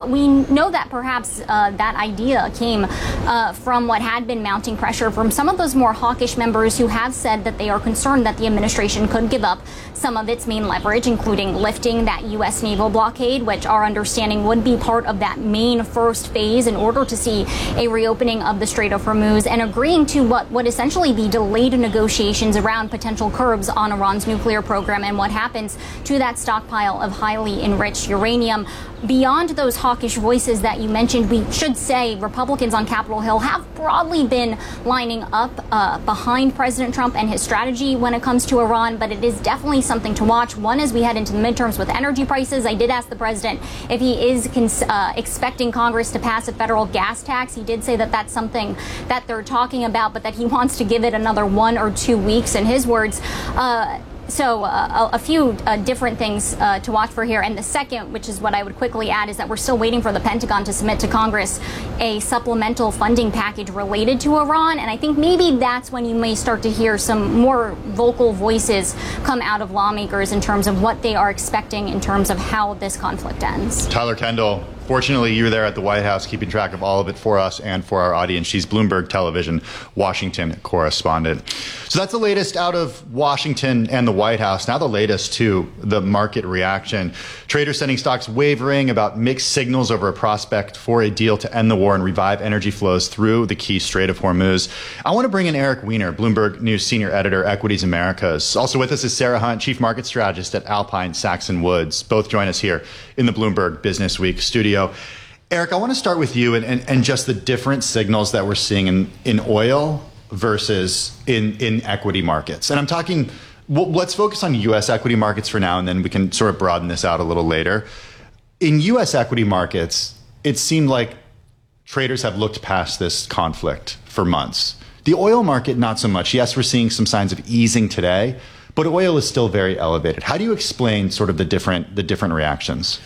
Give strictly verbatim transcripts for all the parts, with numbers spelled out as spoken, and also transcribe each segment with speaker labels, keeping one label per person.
Speaker 1: we know that perhaps uh, that idea came uh, from what had been mounting pressure from some of those more hawkish members who have said that they are concerned that the administration could give up some of its main leverage, including lifting that U S naval blockade, which our understanding would be part of that main first phase in order to see a reopening of the Strait of Hormuz, and agreeing to what would essentially be delayed negotiations around potential curbs on Iran's nuclear program and what happens to that stockpile of highly enriched uranium. Beyond those hawkish voices that you mentioned, we should say Republicans on Capitol Hill have broadly been lining up uh, behind President Trump and his strategy when it comes to Iran, but it is definitely something to watch. One, as we head into the midterms with energy prices, I did ask the president if he is cons- uh, expecting Congress to pass a federal gas tax. He did say that that's something that they're talking about, but that he wants to give it another one or two weeks, in his words. Uh, So uh, a, a few uh, different things uh, to watch for here. And the second, which is what I would quickly add, is that we're still waiting for the Pentagon to submit to Congress a supplemental funding package related to Iran. And I think maybe that's when you may start to hear some more vocal voices come out of lawmakers in terms of what they are expecting in terms of how this conflict ends.
Speaker 2: Tyler Kendall, fortunately, you were there at the White House keeping track of all of it for us and for our audience. She's Bloomberg Television Washington correspondent. So that's the latest out of Washington and the White House. Now the latest to the market reaction. Traders sending stocks wavering about mixed signals over a prospect for a deal to end the war and revive energy flows through the key Strait of Hormuz. I want to bring in Eric Weiner, Bloomberg News Senior Editor, Equities Americas. Also with us is Sarah Hunt, Chief Market Strategist at Alpine Saxon Woods. Both join us here in the Bloomberg Business Week studio. Eric, I want to start with you and, and, and just the different signals that we're seeing in, in oil versus in, in equity markets. And I'm talking, well, let's focus on U S equity markets for now, and then we can sort of broaden this out a little later. In U S equity markets, it seemed like traders have looked past this conflict for months. The oil market, not so much. Yes, we're seeing some signs of easing today, but oil is still very elevated. How do you explain sort of the different the different reactions?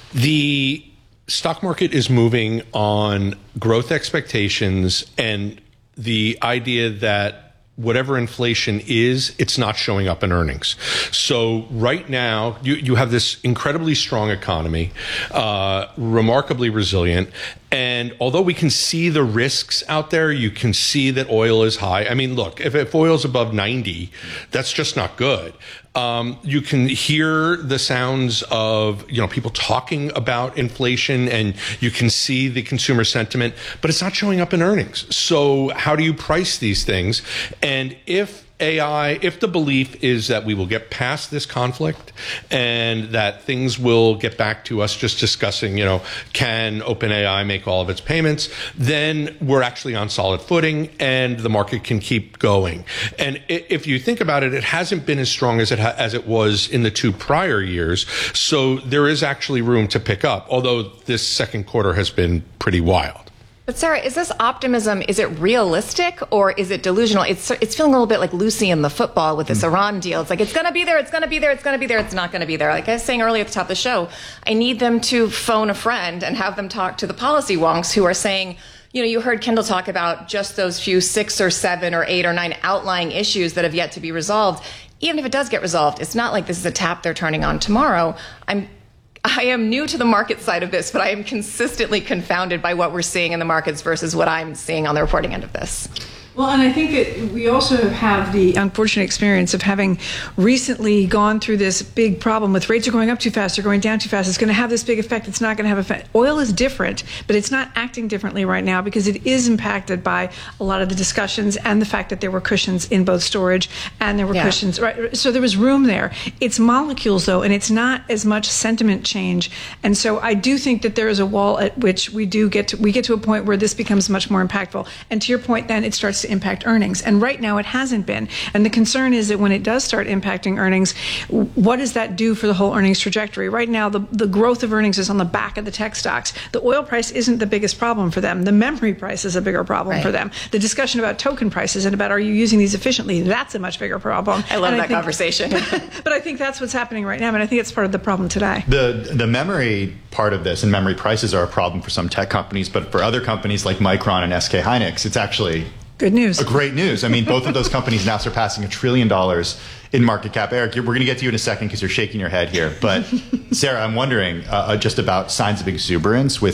Speaker 3: The stock market is moving on growth expectations and the idea that whatever inflation is, it's not showing up in earnings. So right now, you, you have this incredibly strong economy, uh, remarkably resilient. And although we can see the risks out there, you can see that oil is high. I mean, look, if, if oil's above ninety, that's just not good. Um, you can hear the sounds of, you know, people talking about inflation, and you can see the consumer sentiment, but it's not showing up in earnings. So how do you price these things? And if A I, if the belief is that we will get past this conflict and that things will get back to us just discussing, you know, can OpenAI make all of its payments, then we're actually on solid footing and the market can keep going. And if you think about it, it hasn't been as strong as it ha- as it was in the two prior years. So there is actually room to pick up, although this second quarter has been pretty wild.
Speaker 4: But Sarah, is this optimism, is it realistic or is it delusional? It's it's feeling a little bit like Lucy in the football with this mm. Iran deal. It's like, it's going to be there, it's going to be there, it's going to be there, it's not going to be there. Like I was saying earlier at the top of the show, I need them to phone a friend and have them talk to the policy wonks who are saying, you know, you heard Kendall talk about just those few six or seven or eight or nine outlying issues that have yet to be resolved. Even if it does get resolved, it's not like this is a tap they're turning on tomorrow. I'm I am new to the market side of this, but I am consistently confounded by what we're seeing in the markets versus what I'm seeing on the reporting end of this.
Speaker 5: Well, and I think that we also have the unfortunate experience of having recently gone through this big problem with rates are going up too fast, they're going down too fast. It's going to have this big effect. It's not going to have effect. Oil is different, but it's not acting differently right now because it is impacted by a lot of the discussions and the fact that there were cushions in both storage and there were yeah. cushions. Right? So there was room there. It's molecules, though, and it's not as much sentiment change. And so I do think that there is a wall at which we do get to, we get to a point where this becomes much more impactful. And to your point, then it starts to impact earnings. And right now it hasn't been. And the concern is that when it does start impacting earnings, what does that do for the whole earnings trajectory? Right now, the, the growth of earnings is on the back of the tech stocks. The oil price isn't the biggest problem for them. The memory price is a bigger problem right. for them. The discussion about token prices and about are you using these efficiently, that's a much bigger problem.
Speaker 4: I love
Speaker 5: and
Speaker 4: that
Speaker 5: I think,
Speaker 4: conversation.
Speaker 5: But I think that's what's happening right now, and I think it's part of the problem today.
Speaker 2: The, the memory part of this, and memory prices are a problem for some tech companies, but for other companies like Micron and S K Hynix, it's actually
Speaker 5: good news.
Speaker 2: A great news. I mean, both of those companies now surpassing a trillion dollars in market cap. Eric, we're going to get to you in a second because you're shaking your head here. But Sarah, I'm wondering uh, just about signs of exuberance with